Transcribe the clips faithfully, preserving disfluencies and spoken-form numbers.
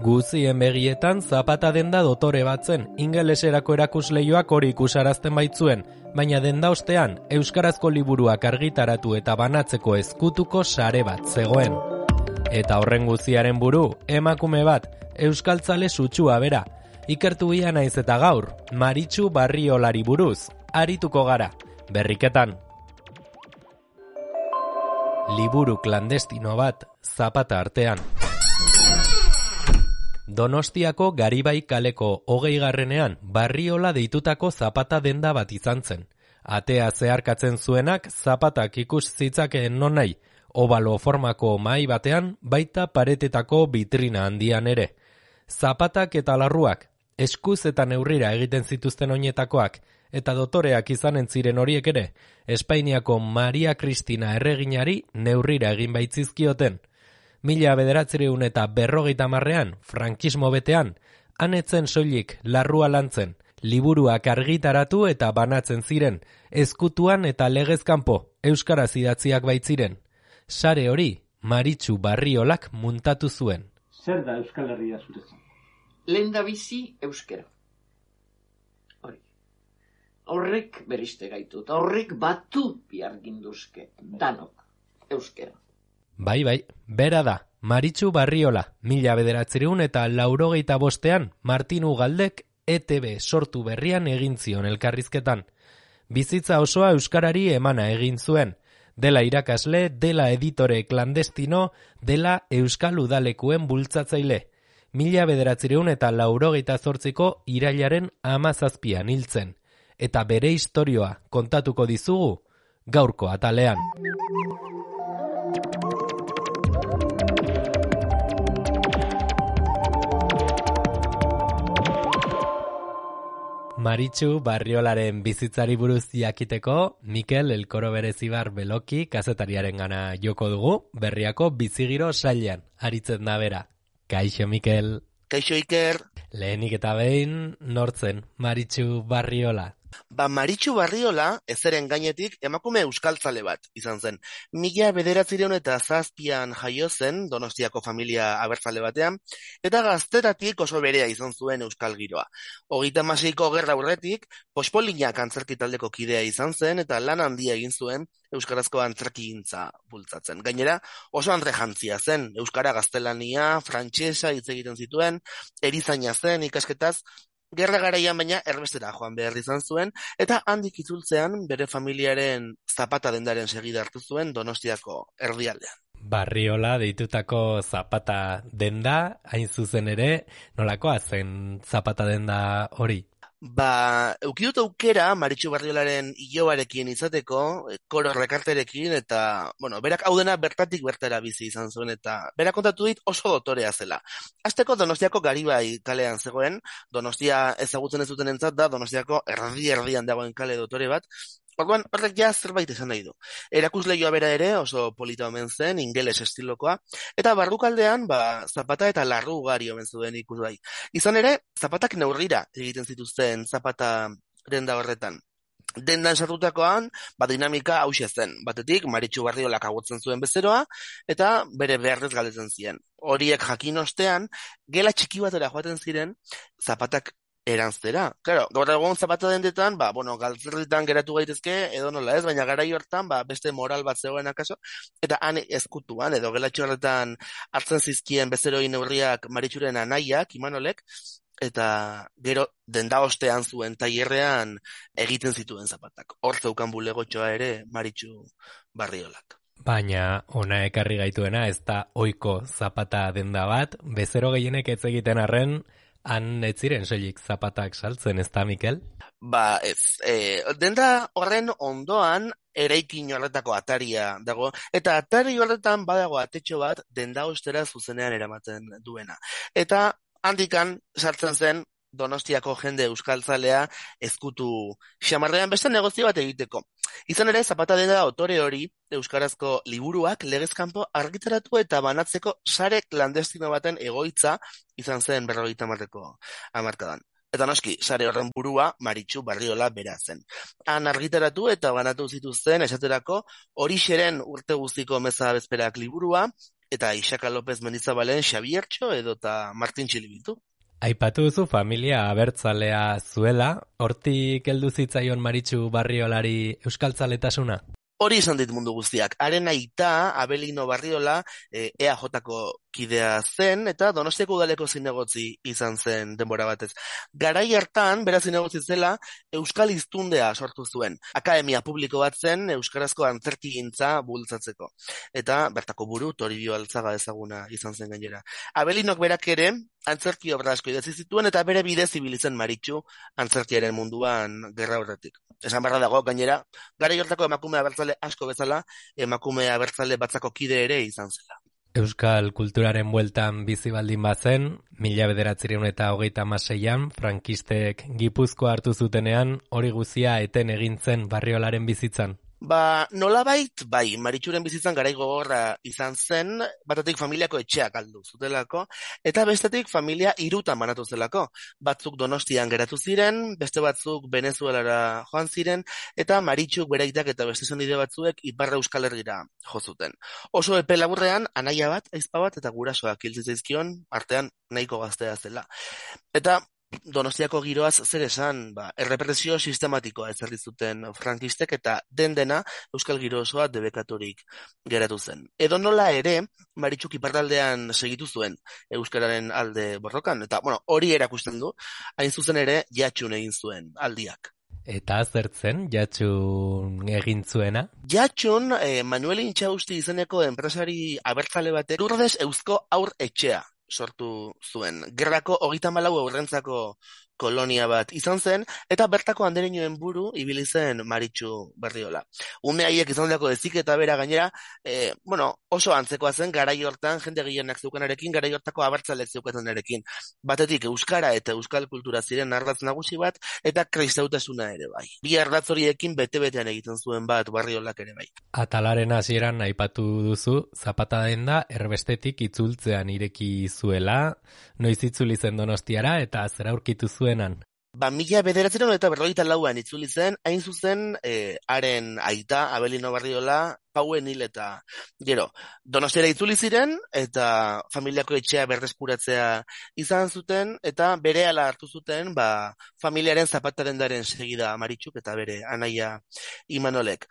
Guzien begietan Zapata denda dotore batzen, ingeleserako erakusleioak hori ikusarazten baitzuen, baina denda ostean euskarazko liburuak argitaratu eta banatzeko ezkutuko sare bat zegoen. Eta horren guztiaren buru, emakume bat, euskaltzale sutsua bera. Ikertu ia naiz eta gaur, Maritxu Barriolari buruz, arituko gara, berriketan. Liburu klandestino bat, Zapata artean. Donostiako Garibai kaleko hogeigarrenean Barriola deitutako Zapata denda bat izan zen. Atea zeharkatzen zuenak zapatak ikus zitzakeen nonai, obalo formako mahai batean, baita paretetako bitrina handian ere. Zapatak eta larruak, eskuz eta neurrira egiten zituzten oinetakoak, eta dotoreak izanen ziren horiek ere, Espainiako Maria Cristina erreginari neurrira egin baitzizkioten. Mila bederatzireun eta berrogeita marrean, frankismo betean, anetzen soilik larrua lantzen, liburuak argitaratu eta banatzen ziren, ezkutuan eta legezkanpo, euskaraz idatziak baitziren. Sare hori, Maritxu Barriolak muntatu zuen. Zer da Euskal Herria zuretzat? Lehendabizi euskera. Hori. Horrek beriste gaitu, eta horrek batu bihar ginduzke, danok, euskera. Bai, bai, bera da, Maritxu Barriola, mila bederatzireun eta laurogeita bostean, Martin Ugaldek E T B sortu berrian egin zion elkarrizketan. Bizitza osoa euskarari emana egin zuen, dela irakasle, dela editore klandestino, dela euskal udalekuen bultzatzaile. Mila bederatzireun eta laurogeita zortziko irailaren hamazazpian hiltzen, eta bere istorioa kontatuko dizugu gaurko atalean. Maritxu Barriolaren bizitzari buruz jakiteko, Mikel Elkoro Berezibar Beloki kazetariaren gana joko dugu, berriako bizigiro sailean, aritzen da bera. Kaixo, Mikel. Kaixo, Iker. Lehenik eta behin, nortzen, Maritxu Barriola. Ba, Maritxu Barriola, ezeren gainetik, emakume euskaltzale bat izan zen. Mila bederatzireun eta zazpian jaio zen, Donostiako familia abertzale batean, eta gazteratik oso berea izan zuen euskal giroa. Hogeita hamaseiko gerra aurretik, Pospolinak antzerki taldeko kidea izan zen, eta lan handia egin zuen euskarazko antzerkigintza bultzatzen. Gainera, oso andrejantzia zen, euskara gaztelania, frantsesa hitz egiten zituen, erizaina zen ikasketaz, gerra garaian baina erbestera joan behar izan zuen, eta handik itzultzean bere familiaren Zapata dendaren segida hartu zuen Donostiako erdialdean. Barriola deitutako Zapata denda, hain zuzen ere, nolakoa zen Zapata denda hori? Ba, eukidut aukera Maritxu Barriolaren ilobarekin izateko, koro rekarterekin, eta, bueno, berak hau dena bertatik bertara bizi izan zuen, eta berak kontatu dit oso dotorea zela. Azteko Donostiako Garibai kalean zegoen, Donostia ezagutzen ez duten entzat da, Donostiako erdi-erdian dagoen kale dotore bat, orduan horrek ja zerbait esan nahi du. Erakusleioa bera ere oso polita omen zen, ingeles estilokoa, eta barrukaldean, ba, Zapata eta larru ugari omen zuen ikusgai. Izan ere, Zapatak neurrira egiten zituzten Zapata denda horretan. Dendan sartutakoan, ba, dinamika hauxe zen. Batetik, Maritxu Barriolak agotzen zuen bezeroa, eta bere beharrez galdetzen ziren. Horiek jakin ostean, gela txiki batera joaten ziren, Zapatak eranztera. Claro, gaur egun Zapata dendetan, ba, bueno, galtzerritan geratu gaitezke, edo nola ez, baina garai hortan, ba, beste moral bat zegoen akaso, eta han ezkutuan, edo gelatxo horretan hartzen zizkien bezeroi neurriak Maritxuren anaiak, Imanolek, eta gero denda ostean zuen tailerrean egiten zituen Zapatak. Hor zeukan bulegotxoa ere Maritxu Barriolak. Baina ona ekarri gaituena ez da ohiko Zapata denda bat, bezero gehienek ez egiten arren, han ez ziren soilik Zapatak saltzen, ez da, Mikel? Ba, ez. E, denda horren ondoan eraikin horretako ataria dago, eta atari horretan badago atetxo bat denda ostera zuzenean eramaten duena. Eta handikan sartzen zen Donostiako jende euskaltzalea ezkutu xamarrean beste negozio bat egiteko. Izan ere, Zapata denda autore hori euskarazko liburuak legezkanpo argitaratu eta banatzeko sare klandestino baten egoitza izan zen berrogeita hamarreko hamarkadan. Eta noski, sare horren burua Maritxu Barriola bera zen. Han argitaratu eta banatu zituzten esaterako Horixeren urte guztiko meza bezperak liburua, eta Isaka López Mendizabalen Xabiertxo edota Martin Txilibitu. Aipatu duzu familia abertzalea zuela, hortik heldu zitzaion Maritxu Barriolari euskaltzaletasuna? Hori izan dit mundu guztiak. Haren aita, Abelino Barriola, E A Jko kidea zen, eta Donostiako udaleko zinegotzi izan zen denbora batez. Garai hartan, bera zinegotzi zela, Euskal Hiztundea sortu zuen. Akademia publiko bat zen, euskarazko antzerkigintza bultzatzeko. Eta bertako buru, Toribio Altzaga ezaguna izan zen gainera. Abelinok berak ere, antzerki obra asko idatzi zituen, eta bere bidez ibili zen Maritxu antzerkiaren munduan gerra horretik. Esan barra dago, gainera, garai hortako emakume abertzale asko bezala, emakume abertzale batzako kide ere izan zela. Euskal kulturaren bueltan bizi baldin bazen, mila bederatziehun eta hogeita hamaseian, frankistek Gipuzkoa hartu zutenean, hori guzia eten egin zen Barriolaren bizitzan. Ba, nolabait, bai, Maritxuren bizitzan garai gogorra izan zen, batetik familiako etxeak galdu zutelako, eta bestetik familia hirutan banatu zelako. Batzuk Donostian geratu ziren, beste batzuk Venezuelara joan ziren, eta Maritxuk beraitak eta beste senide batzuek Ipar Euskal Herrira jo zuten. Oso epe laburrean, anaia bat, aizpa bat eta gurasoak hil zitzaizkion, artean nahiko gaztea zela. Eta Donostiako giroaz zer esan, ba, errepresio sistematikoa ezarri zuten frankistek eta den dena euskal giro osoa debekaturik geratu zen. Edo nola ere, Maritxuk iparraldean segitu zuen euskararen alde borrokan, eta bueno, hori erakusten du, hain zuzen ere Jatxun egin zuen aldiak. Eta zertzen, Jatxun egin zuena? Jatxun, eh, Manuel Intxausti izeneko enpresari abertzale batek Lourdes Eusko Haur Etxea sortu zuen. Gerrako hogeita hamalau aurrentzako kolonia bat izan zen, eta bertako andereñoen buru ibili zen Maritxu Barriola. Ume haiek izan dako ezik eta bera gainera, e, bueno, oso antzekoa zen garai hortan jende gehienak zeukanarekin, garai hortako abertzalek zeukanarekin. Batetik euskara eta euskal kultura ziren ardatz nagusi bat, eta kristautasuna ere bai. Bi ardatz horiekin bete-betean egiten zuen bat Barriolak ere bai. Atalaren hasieran aipatu duzu, Zapata denda erbestetik itzultzean ireki zuela, noiz itzuli zen Donostiara eta zer aurkitu zuenan? Ba, mila bederatzeron eta berrogeita lauan itzuli zen, hain zuzen, eh, haren aita, Abelino Barriola, Pauen hil eta gero. Donostiara itzuli ziren, eta familiako etxea berreskuratzea izan zuten, eta berehala hartu zuten, ba, familiaren Zapataren daren segida Maritxuk eta bere anaia Imanolek.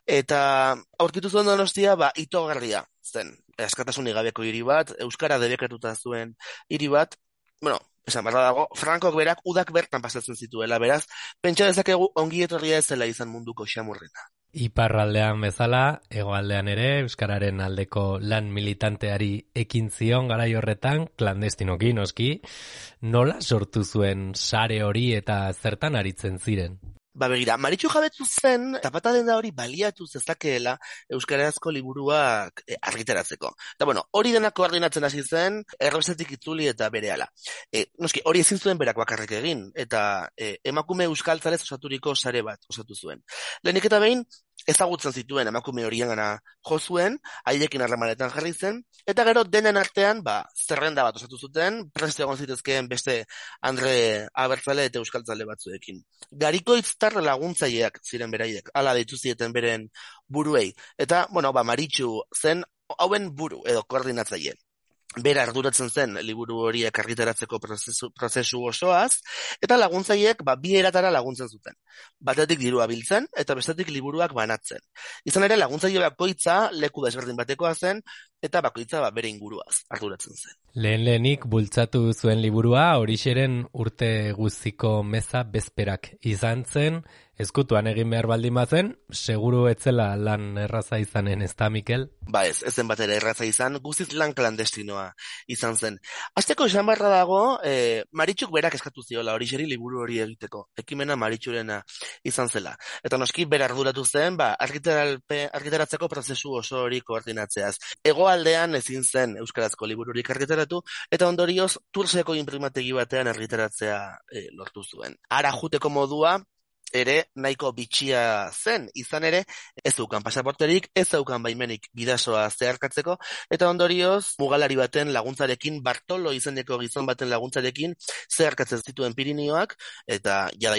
Eta aurkitu zuen Donostia, ba, itogarria zen, askatasunik gabeko hiri bat, euskara debekatuta zuen hiri bat, bueno, esan barra dago, Frankok berak udak bertan pasatzen zituela, beraz, pentsa dezakegu ongi etorria ez zela izan munduko xamurrena. Iparraldean bezala, hegoaldean ere, euskararen aldeko lan militanteari ekin zion garai horretan, klandestinoki noski, nola sortu zuen sare hori eta zertan aritzen ziren? Ba begira, Maritxu jabetu zen, Zapata denda hori baliatu zezakeela euskarazko liburuak e, argitaratzeko. Eta bueno, hori dena koordinatzen hasi zen, erbestetik itzuli eta berehala. E, noski, hori ezin zuen berak bakarrik egin, eta e, emakume euskaltzalez osaturiko sare bat osatu zuen. Lehenik eta behin, ezagutzen zituen emakume horien gana jo zuen, haiekin harremanetan jarri zen, eta gero denen artean, ba, zerrenda bat osatu zuten, preste egon zitezkeen beste Andre Abertzale eta euskaltzale batzuekin. Garikoitztar laguntzaileak ziren beraiek, hala deitu zieten beren buruei. Eta, bueno, ba, Maritxu zen hauen buru edo koordinatzaile. Bera arduratzen zen liburu horiek argitaratzeko prozesu, prozesu osoaz, eta laguntzaileek ba, bi eratara laguntzen zuten. Batetik dirua biltzen, eta bestetik liburuak banatzen. Izan ere, laguntzaile bakoitza leku desberdin batekoa zen, eta bakoitza ba, bere inguruaz arduratzen zen. Lehen lehenik bultzatu zuen liburua, horixeren urte guztiko meza bezperak izan zen, ezkutuan egin behar baldin bazen, seguru etzela lan erraza izanen, ez da, Mikel? Ba ez, ez zen bat ere erraza izan, guztiz lan klandestinoa izan zen. Hasteko esan barra dago, e, Maritxuk berak eskatu ziola horixeri liburu hori egiteko, ekimena Maritxurena izan zela. Eta noski bera arduratu zen, ba, argitaratzeko prozesu oso hori koordinatzeaz. Hegoaldean ezin zen euskarazko libururik argitaratu, eta ondorioz Turseko inprimategi batean argitaratzea e, lortu zuen. Ara juteko modua, ere nahiko bitxia zen, izan ere ez zeukan pasaporterik, ez zeukan baimenik bidasoa zeharkatzeko, eta ondorioz mugalari baten laguntzarekin, Bartolo izeneko gizon baten laguntzarekin zeharkatzen zituen Pirinioak, eta jada